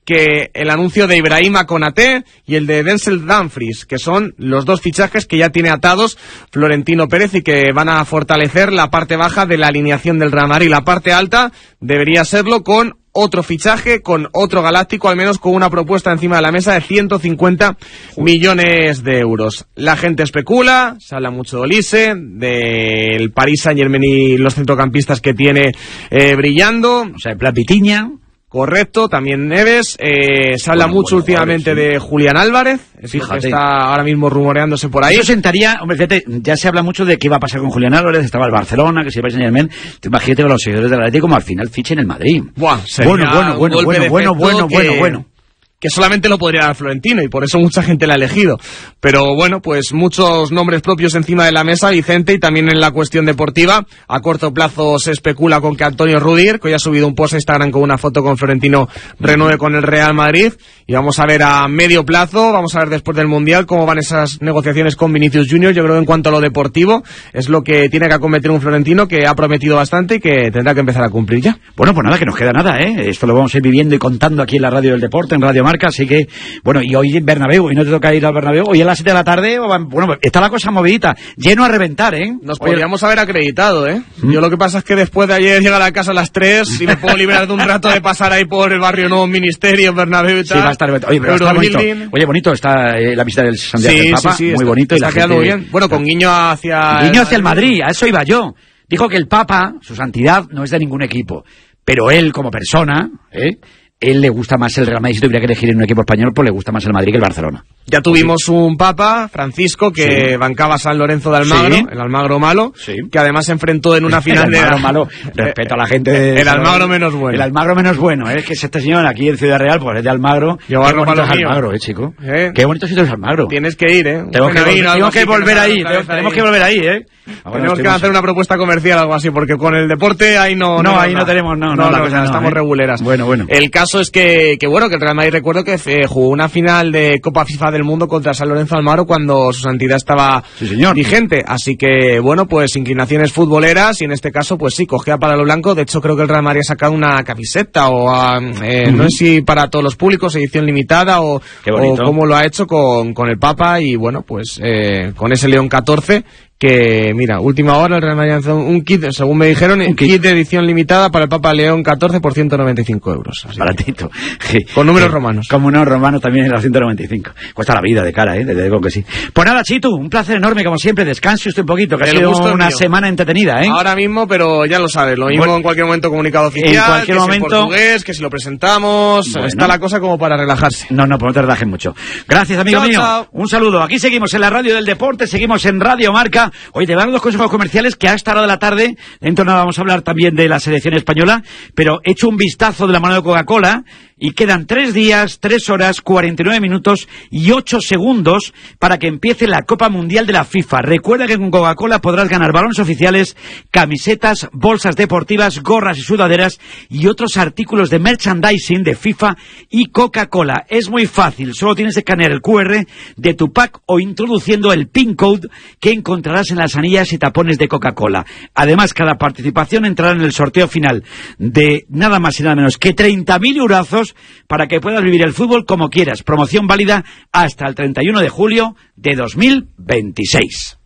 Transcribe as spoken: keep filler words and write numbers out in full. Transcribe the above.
que el anuncio de Ibrahima Konaté y el de Denzel Dumfries, que son los dos fichajes que ya tiene atados Florentino Pérez y que van a fortalecer la parte baja de la alineación del Real Madrid. La parte alta debería serlo con otro fichaje, con otro galáctico, al menos con una propuesta encima de la mesa de ciento cincuenta millones de euros. La gente especula, se habla mucho de Olise, del Paris Saint-Germain y los centrocampistas que tiene eh, brillando. O sea, en plan Vitinha. Correcto, también Neves. Eh, se habla bueno, mucho bueno, últimamente sí. de Julián Álvarez. Fíjate. Que está ahora mismo rumoreándose por ahí. Eso sentaría, hombre, fíjate, ya se habla mucho de qué va a pasar con Julián Álvarez. Estaba el Barcelona, que se iba a Saint-Germain. Imagínate con los seguidores del Atlético como al final fichen el Madrid. Buah, bueno, bueno, bueno, bueno, bueno, bueno, bueno, que... bueno, bueno. que solamente lo podría dar Florentino y por eso mucha gente la ha elegido. Pero bueno, pues muchos nombres propios encima de la mesa, Vicente, y también en la cuestión deportiva. A corto plazo se especula con que Antonio Rudiger, que hoy ha subido un post a Instagram con una foto con Florentino, renueve con el Real Madrid. Y vamos a ver a medio plazo, vamos a ver después del Mundial cómo van esas negociaciones con Vinicius Junior. Yo creo que en cuanto a lo deportivo es lo que tiene que acometer un Florentino que ha prometido bastante y que tendrá que empezar a cumplir ya. Bueno, pues nada, que nos queda nada, ¿eh? Esto lo vamos a ir viviendo y contando aquí en la Radio del Deporte, en Radio Marca, así que, bueno, y hoy en Bernabéu, y no te toca ir al Bernabéu, hoy a las siete de la tarde, bueno, está la cosa movidita, lleno a reventar, ¿eh? Nos Oye, podríamos haber acreditado, ¿eh? ¿Mm? Yo lo que pasa es que después de ayer llega a la casa a las tres y me puedo liberar de un rato de pasar ahí por el barrio Nuevo Ministerio, Bernabéu y tal. Sí, va a estar, oye, pero está bonito. Oye, bonito está eh, la visita del Santiago sí, del Papa, sí, sí, muy está, bonito. Está y la quedando gente, bien. Bueno, con guiño hacia... Guiño hacia el Madrid, a eso iba yo. Dijo que el Papa, su santidad, no es de ningún equipo, pero él como persona, ¿eh? Él le gusta más el Real Madrid. Si tuviera que elegir en un equipo español, pues le gusta más el Madrid que el Barcelona. Ya tuvimos sí. un Papa, Francisco, que sí. bancaba a San Lorenzo de Almagro, sí. el Almagro malo, sí. que además se enfrentó en una final el Almagro de... malo, respeto a la gente de... El Almagro menos bueno. El Almagro menos bueno, ¿eh? Es que es este señor aquí en Ciudad Real, pues es de Almagro. Yo Qué bonito es Almagro, ¿eh, chico? ¿Eh? Qué bonito es Almagro. Tienes que ir, ¿eh? Tengo que, ir, tengo que volver ahí, tenemos que volver ahí, ¿eh? Tenemos que hacer una propuesta comercial o algo así, porque con el deporte ahí no... No, ahí no tenemos, no, no, la cosa estamos reguleras. Bueno, bueno. El caso es que, que bueno, que el Real Madrid, recuerdo que eh, jugó una final de Copa FIFA del Mundo contra San Lorenzo Almagro cuando su santidad estaba sí, señor. vigente, así que bueno, pues inclinaciones futboleras y en este caso pues sí, cogía para lo blanco. De hecho creo que el Real Madrid ha sacado una camiseta o a, eh, uh-huh. no sé si para todos los públicos, edición limitada o, o cómo lo ha hecho con, con el Papa y bueno, pues eh, con ese León catorce que, mira, última hora el Real Madrid ha lanzado un kit, según me dijeron, un kit. kit de edición limitada para el Papa León catorce por ciento noventa y cinco euros. Así baratito. Que, con números romanos. Como números romanos también en los ciento noventa y cinco. Cuesta la vida de cara, ¿eh? Te digo que sí. Pues nada, Chitu, un placer enorme, como siempre. Descanse usted un poquito, que el ha sido una mío. semana entretenida, ¿eh? Ahora mismo, pero ya lo sabes, lo mismo bueno, en cualquier momento comunicado oficial, en cualquier que momento, si en portugués, que si lo presentamos, bueno. está la cosa como para relajarse. No, no, pues no te relajes mucho. Gracias, amigo chao, mío. Chao. Un saludo. Aquí seguimos en la Radio del Deporte, seguimos en Radio Marca. Hoy te van los consejos comerciales que a esta hora de la tarde, dentro de nada vamos a hablar también de la selección española, pero he hecho un vistazo de la mano de Coca-Cola y quedan tres días, tres horas, cuarenta y nueve minutos y ocho segundos para que empiece la Copa Mundial de la FIFA. Recuerda que con Coca-Cola podrás ganar balones oficiales, camisetas, bolsas deportivas, gorras y sudaderas y otros artículos de merchandising de FIFA y Coca-Cola. Es muy fácil, solo tienes que escanear el cu erre de tu pack o introduciendo el PIN code que encontrarás en las anillas y tapones de Coca-Cola. Además, cada participación entrará en el sorteo final de nada más y nada menos que treinta mil eurazos para que puedas vivir el fútbol como quieras. Promoción válida hasta el treinta y uno de julio de dos mil veintiséis.